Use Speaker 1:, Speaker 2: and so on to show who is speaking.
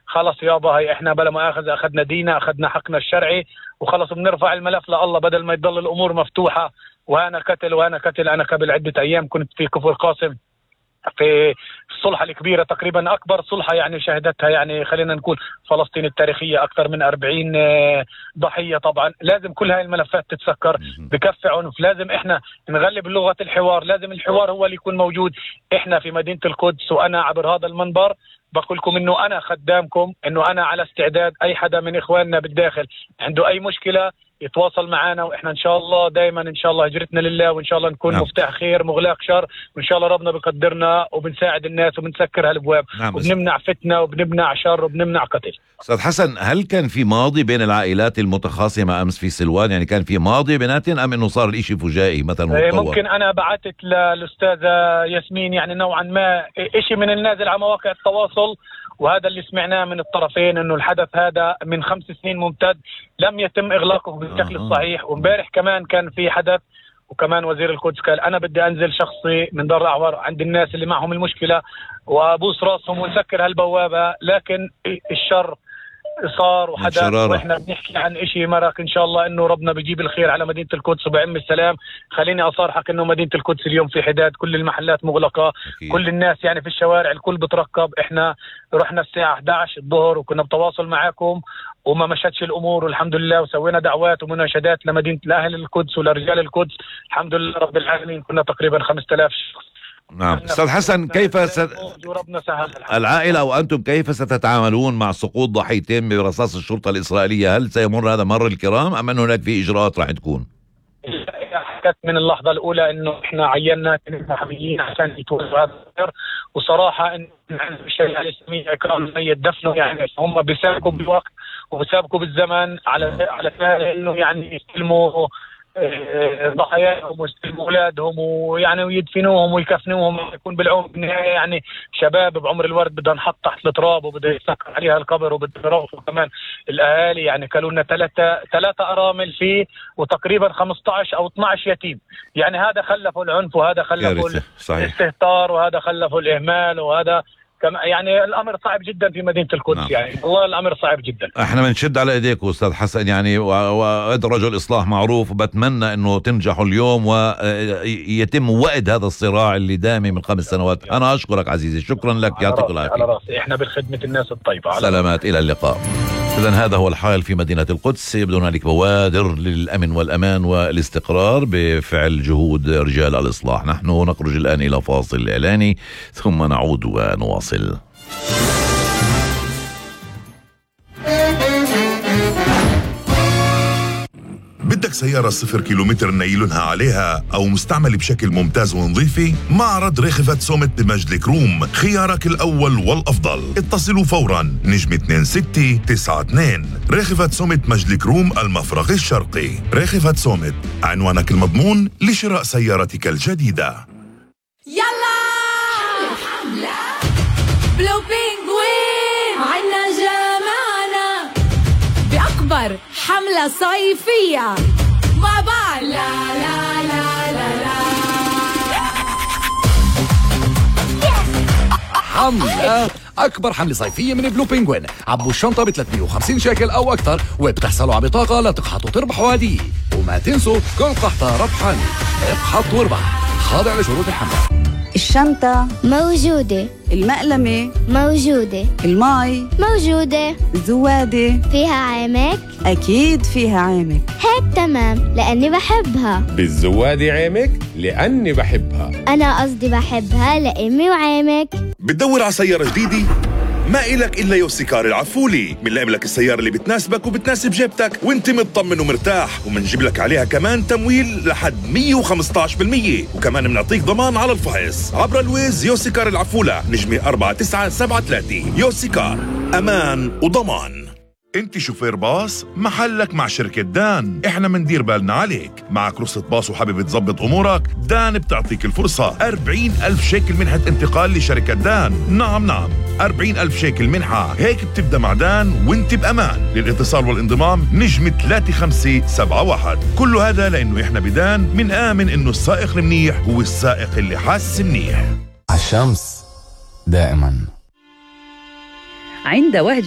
Speaker 1: خلص يابا هي احنا بلا مؤاخذة اخذنا دينا، اخذنا حقنا الشرعي وخلص بنرفع الملف لله، بدل ما يضل الامور مفتوحة وانا قتل وانا قتل. انا قبل عدة ايام كنت في كفر قاسم في الصلحة الكبيرة، تقريبا أكبر صلحة يعني شهدتها يعني خلينا نقول فلسطين التاريخية، أكثر من 40 ضحية. طبعا لازم كل هاي الملفات تتسكر، بكفي عنف. لازم إحنا نغلب لغة الحوار، لازم الحوار هو اللي يكون موجود. إحنا في مدينة القدس وأنا عبر هذا المنبر بقول لكم إنه أنا خدامكم، إنه أنا على استعداد أي حدا من إخواننا بالداخل عنده أي مشكلة يتواصل معنا، واحنا ان شاء الله دائما ان شاء الله هجرتنا لله، وان شاء الله نكون مفتاح خير مغلاق شر، وان شاء الله ربنا بيقدرنا وبنساعد الناس وبنسكر هالابواب وبنمنع فتنه وبنمنع شر وبنمنع قتل.
Speaker 2: استاذ حسن، هل كان في ماضي بين العائلات المتخاصمه امس في سلوان؟ يعني كان في ماضي بيناتهم ام انه صار الاشي فجائي مثلا؟
Speaker 1: ممكن انا بعثت للاستاذه ياسمين يعني نوعا ما اشي من النازل على مواقع التواصل، وهذا اللي سمعناه من الطرفين انه الحدث هذا من 5 سنين ممتد لم يتم اغلاقه بالشكل الصحيح. وامبارح كمان كان في حدث، وكمان وزير القدس قال انا بدي انزل شخصي من دار الاعوار عند الناس اللي معهم المشكله وابوس راسهم ونسكر هالبوابه، لكن الشر صار وحدث واحنا بنحكي عن اشي مرق. ان شاء الله انه ربنا بيجيب الخير على مدينة القدس وبعم السلام. خليني اصارحك انه مدينة القدس اليوم في حداد، كل المحلات مغلقة، كل الناس يعني في الشوارع الكل بترقب. احنا رحنا الساعة 11 الظهر وكنا بتواصل معاكم وما مشتش الامور والحمد لله، وسوينا دعوات ومناشدات لمدينة لاهل القدس ولرجال القدس. الحمد لله رب العالمين كنا تقريبا 5000 شخص.
Speaker 2: نعم. أستاذ حسن، كيف العائلة أو أنتم كيف ستتعاملون مع سقوط ضحيتين برصاص الشرطة الإسرائيلية؟ هل سيمر هذا مر الكرام أم أن هناك في إجراءات راح تكون؟
Speaker 1: حكت من اللحظة الأولى إنه إحنا عيننا محاميين عشان يتولوا هذا الأمر، وصراحة إن الشريعة الإسلامية إكرام الميت دفنه، يعني هم بيسابقوا بالوقت وبيسابقوا بالزمن على إنه يعني يستلموا ضحاياهم ويستلموا أولادهم ويعني ويدفنوهم ويكفنوهم، يكون بالعمر بالنهاية يعني شباب بعمر الورد بدها نحط تحت التراب وبده يسكر عليها القبر وبده يروحوا كمان الأهالي. يعني قالوا لنا ثلاثة أرامل فيه وتقريبا 15 أو 12 يتيم. يعني هذا خلفوا العنف وهذا خلفوا الاستهتار وهذا خلفوا الإهمال، وهذا يعني الامر صعب جدا في مدينه القدس. نعم. يعني والله الامر صعب جدا.
Speaker 2: احنا بنشد على ايديك استاذ حسن يعني، وادرج الاصلاح معروف، وبتمنى انه تنجحوا اليوم ويتم وقت هذا الصراع اللي دامي من 5 سنوات. انا اشكرك عزيزي، شكرا لك، يعطيك العافيه.
Speaker 1: على راسي، احنا بخدمه الناس الطيبه.
Speaker 2: سلامات، الى اللقاء. إذن هذا هو الحال في مدينة القدس. يبدو هنالك بوادر للأمن والأمان والاستقرار بفعل جهود رجال الإصلاح. نحن نخرج الآن إلى فاصل إعلاني ثم نعود ونواصل.
Speaker 3: بدك سيارة 0 كيلومتر نايلونها عليها أو مستعمل بشكل ممتاز ونظيفة؟ معرض ريخفت سومت بمجد الكروم خيارك الأول والأفضل. اتصلوا فورا نجم 2692. ريخفت سومت مجد الكروم المفرق الشرقي. ريخفت سومت، عنوانك المضمون لشراء سيارتك الجديدة.
Speaker 4: يلا حملة بلو بينغوين عنا جمعنا بأكبر حملة صيفية مع بعض. لا لا لا لا لا
Speaker 5: حملة أكبر حملة صيفية من بلو بينغوين. عبوا الشنطة ب 350 شيكل أو أكثر وبتحصلوا على بطاقة لتقحطوا تربحوا هدية. وما تنسوا كل قحطة ربحا. اقحط واربح، خاضع لشروط الحملة.
Speaker 6: الشنطة موجودة،
Speaker 7: المقلمة
Speaker 6: موجودة،
Speaker 7: الماي
Speaker 6: موجودة،
Speaker 7: الزوادة
Speaker 6: فيها عامك؟
Speaker 7: أكيد فيها عامك.
Speaker 6: هيك تمام لأني بحبها.
Speaker 8: بالزوادة عامك لأني بحبها.
Speaker 6: أنا قصدي بحبها لأمي وعامك.
Speaker 3: بتدور على سيارة جديدة؟ ما إلك إلا يوسيكار العفولي. بنلاقي لك السيارة اللي بتناسبك وبتناسب جيبتك وانت مطمن ومرتاح، ومنجيب لك عليها كمان تمويل لحد 115%، وكمان بنعطيك ضمان على الفحص عبر الويز. يوسيكار العفولة نجمة 4973. يوسيكار، أمان وضمان. انت شوفير باص؟ محلك مع شركة دان. احنا مندير بالنا عليك. معك رخصة باص وحابب تظبط امورك؟ دان بتعطيك الفرصة 40,000 شيكل منحة انتقال لشركة دان. نعم 40,000 شيكل منحة. هيك بتبدأ مع دان وانت بأمان. للاتصال والانضمام نجمة 3571. كل هذا لانه احنا بدان منآمن انه السائق المنيح هو السائق اللي حاس منيح.
Speaker 9: الشمس دائما
Speaker 10: عند وهج